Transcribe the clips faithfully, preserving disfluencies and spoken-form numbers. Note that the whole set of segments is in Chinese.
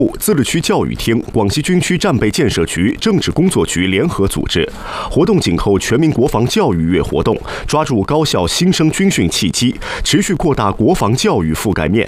自治区教育厅、广西军区战备建设局政治工作局联合组织活动，紧扣全民国防教育月活动，抓住高校新生军训契机，持续扩大国防教育覆盖面。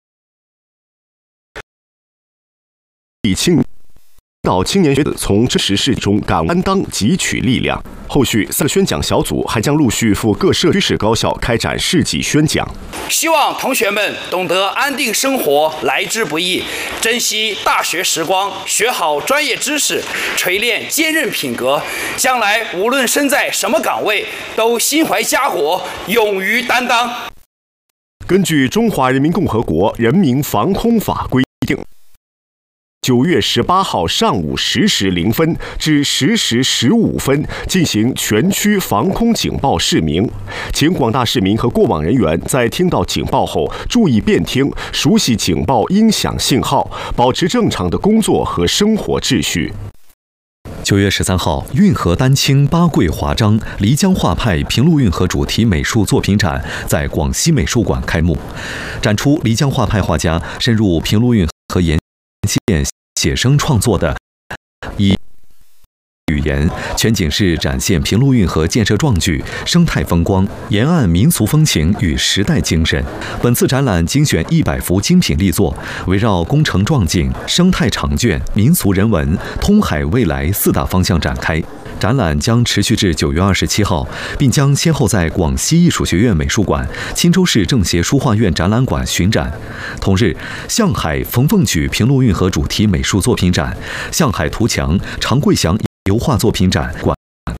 以青导青年学子从真实事中感担当，汲取力量。后续四个宣讲小组还将陆续赴各社区市高校开展事迹宣讲。 希望同学们懂得安定生活来之不易，珍惜大学时光，学好专业知识，锤炼坚韧品格，将来无论身在什么岗位，都心怀家国，勇于担当。 根据《中华人民共和国人民防空法》规定，九月十八号上午十时零分至十时十五分进行全区防空警报示鸣，请广大市民和过往人员在听到警报后注意辨听，熟悉警报音响信号，保持正常的工作和生活秩序。 九月十三号，运河丹青八桂华章漓江画派平陆运河主题美术作品展在广西美术馆开幕，展出漓江画派画家深入平陆运河沿线写生创作的以语言全景式展现平陆运河建设壮举、生态风光、沿岸民俗风情与时代精神。本次展览精选一百幅精品力作，围绕工程壮景、生态长卷、民俗人文、通海未来四大方向展开。展览将持续至九月二十七号，并将先后在广西艺术学院美术馆、钦州市政协书画院展览馆巡展。同日，象海冯凤举平陆运河主题美术作品展、象海图墙常贵祥油画作品展馆。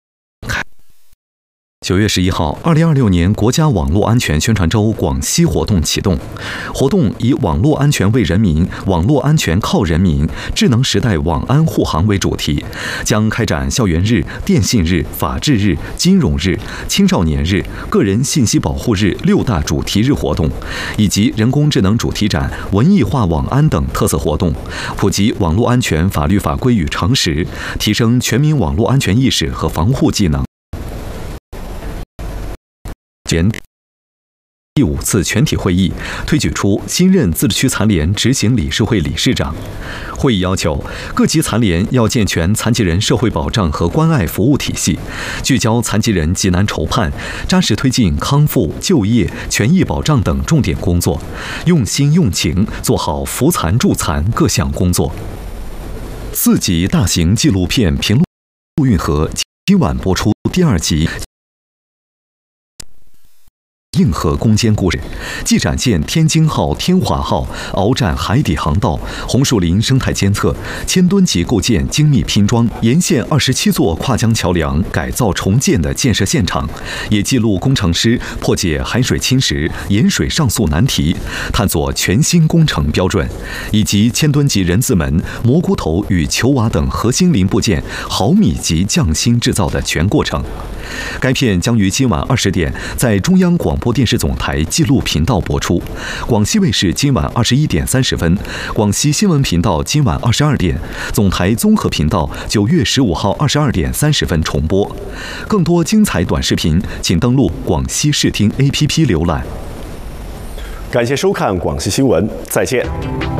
九月十一号，二零二六年国家网络安全宣传周广西活动启动。活动以“网络安全为人民，网络安全靠人民，智能时代网安护航”为主题，将开展校园日、电信日、法治日、金融日、青少年日、个人信息保护日六大主题日活动，以及人工智能主题展、文艺化网安等特色活动，普及网络安全法律法规与常识，提升全民网络安全意识和防护技能。第五次全体会议推举出新任自治区残联执行理事会理事长。会议要求各级残联要健全残疾人社会保障和关爱服务体系，聚焦残疾人急难愁盼，扎实推进康复、就业、权益保障等重点工作，用心用情做好扶残助残各项工作。四集大型纪录片《平陆运河》今晚播出第二集。硬核攻坚故事，既展现天津号、天华号鏖战海底航道、红树林生态监测、千吨级构建精密拼装、沿线二十七座跨江桥梁改造重建的建设现场，也记录工程师破解海水侵蚀、盐水上诉难题，探索全新工程标准，以及千吨级人字门、蘑菇头与球瓦等核心零部件毫米级匠心制造的全过程。该片将于今晚二十点在中央广播电视总台纪录频道播出，广西卫视今晚二十一点三十分，广西新闻频道今晚二十二点，总台综合频道九月十五号二十二点三十分重播。更多精彩短视频，请登录广西视听 A P P 浏览。 感谢收看广西新闻，再见。